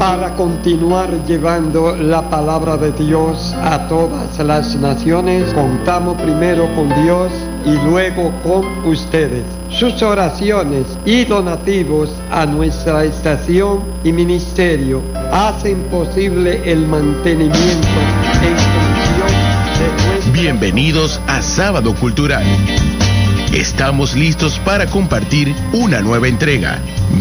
para continuar llevando la palabra de Dios a todas las naciones. Contamos primero con Dios y luego con ustedes. Sus oraciones y donativos a nuestra estación y ministerio hacen posible el mantenimiento en función de nuestra... Bienvenidos a Sábado Cultural. Estamos listos para compartir una nueva entrega.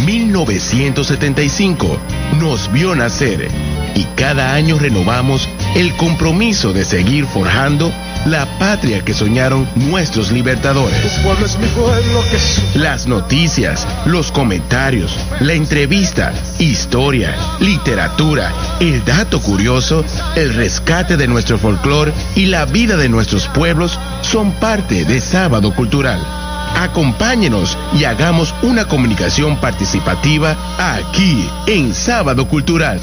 1975 nos vio nacer y cada año renovamos el compromiso de seguir forjando la patria que soñaron nuestros libertadores. Tu pueblo es mi pueblo, que... Las noticias, los comentarios, la entrevista, historia, literatura, el dato curioso, el rescate de nuestro folclore y la vida de nuestros pueblos son parte de Sábado Cultural. Acompáñenos y hagamos una comunicación participativa aquí en Sábado Cultural.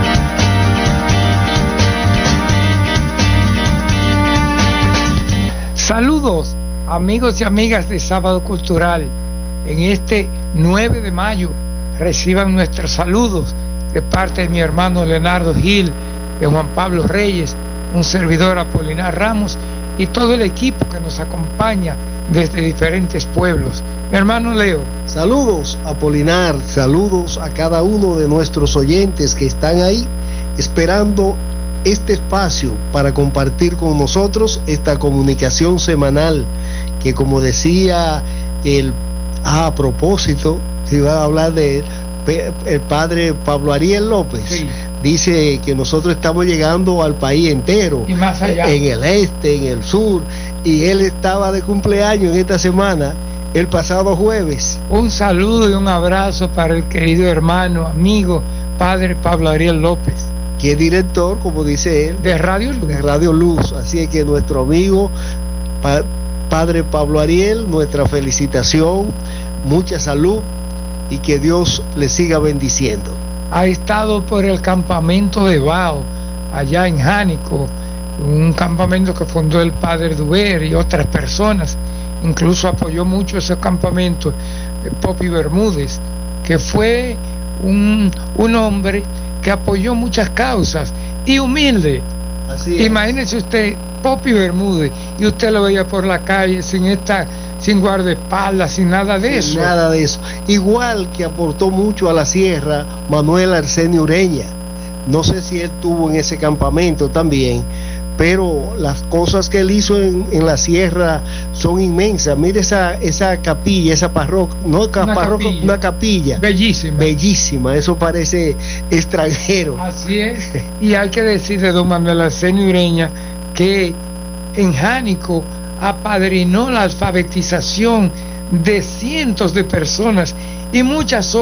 Saludos, amigos y amigas de Sábado Cultural. En este 9 de mayo reciban nuestros saludos de parte de mi hermano Leonardo Gil, de Juan Pablo Reyes, un servidor Apolinar Ramos y todo el equipo que nos acompaña desde diferentes pueblos. Mi hermano Leo. Saludos, Apolinar, saludos a cada uno de nuestros oyentes que están ahí esperando este espacio para compartir con nosotros esta comunicación semanal que, como decía a propósito, se iba a hablar de el padre Pablo Ariel López. Sí. Dice que nosotros estamos llegando al país entero, y más allá, en el este, en el sur, y él estaba de cumpleaños en esta semana, el pasado jueves. Un saludo y un abrazo para el querido hermano, amigo, padre Pablo Ariel López, que es director, como dice él, de Radio Luz. De Radio Luz. Así es que nuestro amigo padre Pablo Ariel, nuestra felicitación, mucha salud y que Dios le siga bendiciendo. Ha estado por el campamento de Bao, allá en Jánico, un campamento que fundó el padre Duber y otras personas. Incluso apoyó mucho ese campamento Popi Bermúdez, que fue un hombre que apoyó muchas causas y humilde. Imagínese usted, Popi Bermúdez, y usted lo veía por la calle sin guardaespaldas, sin nada de eso. Nada de eso. Igual que aportó mucho a la sierra Manuel Arsenio Ureña. No sé si él estuvo en ese campamento también, pero las cosas que él hizo en la sierra son inmensas. Mire esa capilla, esa parroquia, no parroquia, una capilla bellísima. Bellísima, eso parece extranjero. Así es. Y hay que decir de don Manuel Arsenio Ureña que en Jánico apadrinó la alfabetización de cientos de personas y muchas